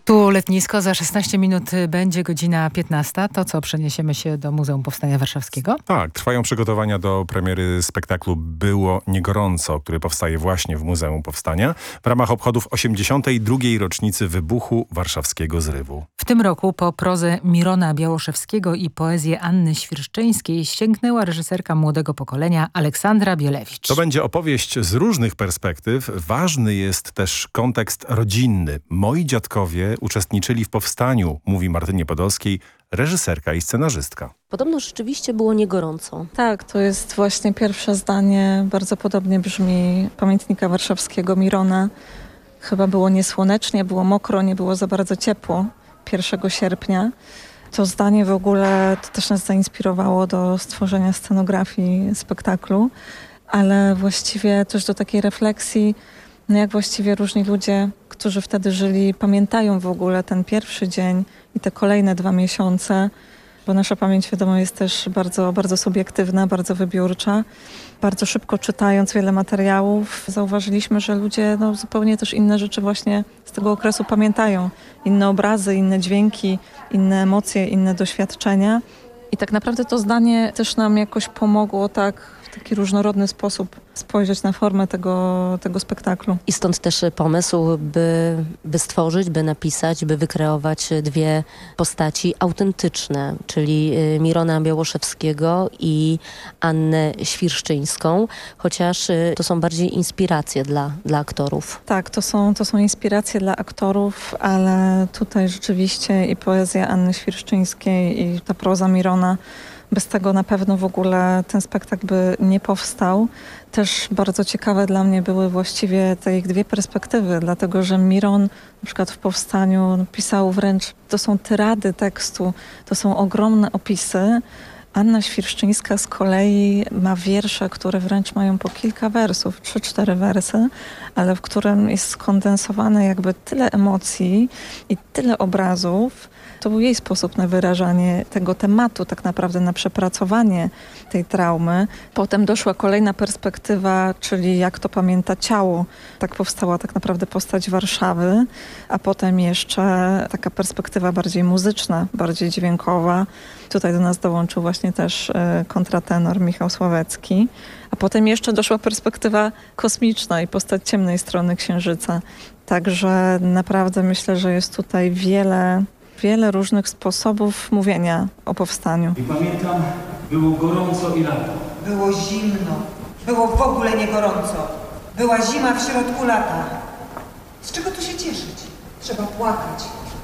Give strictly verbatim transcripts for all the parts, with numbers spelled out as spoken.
Tu letnisko, za szesnaście minut będzie godzina piętnasta. To co, przeniesiemy się do Muzeum Powstania Warszawskiego? Tak, trwają przygotowania do premiery spektaklu Było nie gorąco, który powstaje właśnie w Muzeum Powstania w ramach obchodów osiemdziesiątej drugiej rocznicy wybuchu warszawskiego zrywu. W tym roku po prozę Mirona Białoszewskiego i poezję Anny Świerszczyńskiej sięgnęła reżyserka młodego pokolenia Aleksandra Bielewicz. To będzie opowieść z różnych perspektyw. Ważny jest też kontekst rodzinny. Moi dziadkowie uczestniczyli w powstaniu, mówi Martynie Podolskiej, reżyserka i scenarzystka. Podobno rzeczywiście było nie gorąco. Tak, to jest właśnie pierwsze zdanie, bardzo podobnie brzmi pamiętnika warszawskiego Mirona. Chyba było niesłonecznie, było mokro, nie było za bardzo ciepło pierwszego sierpnia. To zdanie w ogóle to też nas zainspirowało do stworzenia scenografii spektaklu, ale właściwie też do takiej refleksji, no jak właściwie różni ludzie, którzy wtedy żyli, pamiętają w ogóle ten pierwszy dzień i te kolejne dwa miesiące, bo nasza pamięć, wiadomo, jest też bardzo, bardzo subiektywna, bardzo wybiórcza. Bardzo szybko czytając wiele materiałów zauważyliśmy, że ludzie no, zupełnie też inne rzeczy właśnie z tego okresu pamiętają. Inne obrazy, inne dźwięki, inne emocje, inne doświadczenia. I tak naprawdę to zdanie też nam jakoś pomogło tak w taki różnorodny sposób spojrzeć na formę tego, tego spektaklu. I stąd też pomysł, by, by stworzyć, by napisać, by wykreować dwie postaci autentyczne, czyli Mirona Białoszewskiego i Annę Świerszczyńską, chociaż to są bardziej inspiracje dla, dla aktorów. Tak, to są, to są inspiracje dla aktorów, ale tutaj rzeczywiście i poezja Anny Świerszczyńskiej i ta proza Mirona, bez tego na pewno w ogóle ten spektakl by nie powstał. Też bardzo ciekawe dla mnie były właściwie te ich dwie perspektywy, dlatego że Miron na przykład w powstaniu pisał wręcz, to są tyrady tekstu, to są ogromne opisy. Anna Świerszczyńska z kolei ma wiersze, które wręcz mają po kilka wersów, trzy, cztery wersy, ale w którym jest skondensowane jakby tyle emocji i tyle obrazów. To był jej sposób na wyrażanie tego tematu, tak naprawdę na przepracowanie tej traumy. Potem doszła kolejna perspektywa, czyli jak to pamięta ciało. Tak powstała tak naprawdę postać Warszawy, a potem jeszcze taka perspektywa bardziej muzyczna, bardziej dźwiękowa. Tutaj do nas dołączył właśnie też kontratenor Michał Sławecki. A potem jeszcze doszła perspektywa kosmiczna i postać ciemnej strony Księżyca. Także naprawdę myślę, że jest tutaj wiele... wiele różnych sposobów mówienia o powstaniu. I pamiętam, było gorąco i lato. Było zimno. Było w ogóle nie gorąco. Była zima w środku lata. Z czego tu się cieszyć? Trzeba płakać.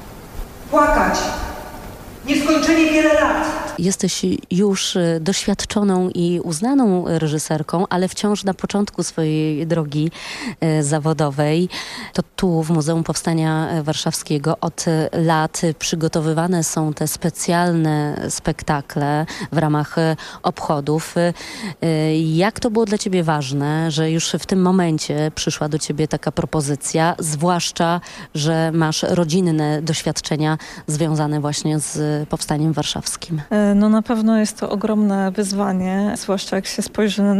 Płakać. Nieskończenie wiele lat. Jesteś już doświadczoną i uznaną reżyserką, ale wciąż na początku swojej drogi zawodowej. To tu w Muzeum Powstania Warszawskiego od lat przygotowywane są te specjalne spektakle w ramach obchodów. Jak to było dla ciebie ważne, że już w tym momencie przyszła do ciebie taka propozycja, zwłaszcza, że masz rodzinne doświadczenia związane właśnie z Powstaniem Warszawskim? No na pewno jest to ogromne wyzwanie, zwłaszcza jak się spojrzy